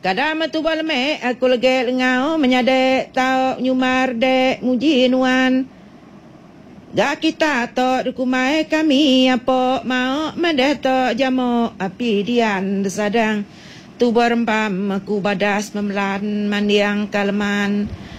Kadang tu balme aku lagi ngau menyadek tau nyumar dek muji nuan. Ga kita to dukumai kami apa mau mendeto jamo api dian sadang tu berempam aku badas memelan mandiang kaleman.